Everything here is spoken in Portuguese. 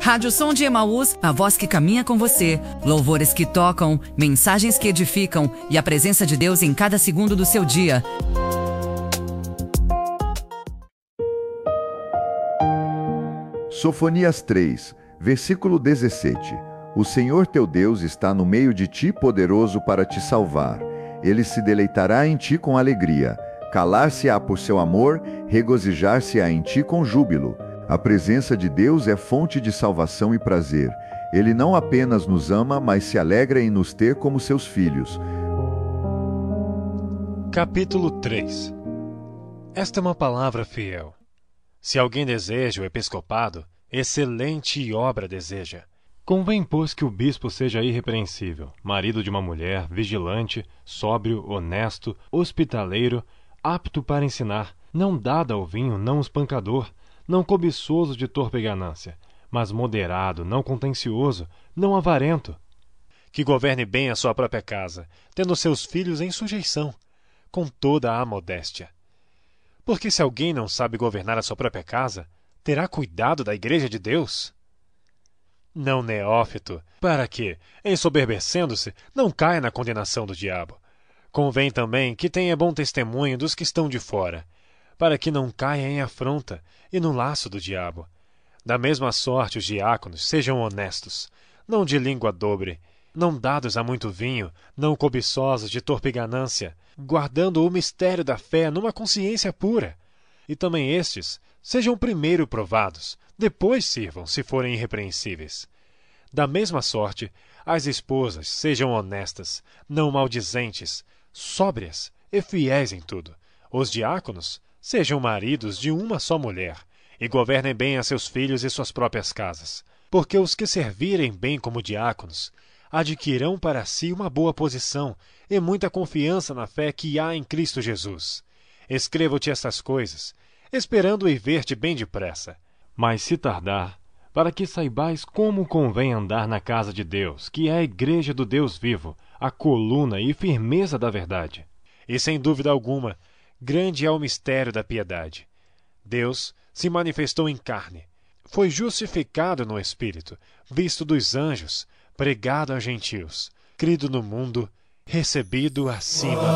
Rádio Som de Emaús, a voz que caminha com você. Louvores que tocam, mensagens que edificam e a presença de Deus em cada segundo do seu dia. Sofonias 3, versículo 17. O Senhor teu Deus está no meio de ti, poderoso para te salvar. Ele se deleitará em ti com alegria. Calar-se-á por seu amor, regozijar-se-á em ti com júbilo. A presença de Deus é fonte de salvação e prazer. Ele não apenas nos ama, mas se alegra em nos ter como seus filhos. Capítulo 3. Esta é uma palavra fiel. Se alguém deseja o episcopado, excelente obra deseja. Convém, pois, que o bispo seja irrepreensível, marido de uma mulher, vigilante, sóbrio, honesto, hospitaleiro, apto para ensinar, não dado ao vinho, não espancador, não cobiçoso de torpe ganância, mas moderado, não contencioso, não avarento. Que governe bem a sua própria casa, tendo seus filhos em sujeição, com toda a modéstia. Porque se alguém não sabe governar a sua própria casa, terá cuidado da igreja de Deus? Não neófito, para que, ensoberbecendo-se, não caia na condenação do diabo. Convém também que tenha bom testemunho dos que estão de fora, para que não caia em afronta e no laço do diabo. Da mesma sorte os diáconos sejam honestos, não de língua dobre, não dados a muito vinho, não cobiçosos de torpe ganância, guardando o mistério da fé numa consciência pura. E também estes sejam primeiro provados, depois sirvam, se forem irrepreensíveis. Da mesma sorte, as esposas sejam honestas, não maldizentes, sóbrias e fiéis em tudo. Os diáconos sejam maridos de uma só mulher, e governem bem a seus filhos e suas próprias casas, porque os que servirem bem como diáconos adquirirão para si uma boa posição e muita confiança na fé que há em Cristo Jesus. Escrevo-te estas coisas, esperando ir ver-te bem depressa. Mas se tardar, para que saibais como convém andar na casa de Deus, que é a igreja do Deus vivo, a coluna e firmeza da verdade. E sem dúvida alguma, grande é o mistério da piedade. Deus se manifestou em carne, foi justificado no Espírito, visto dos anjos, pregado aos gentios, crido no mundo, recebido acima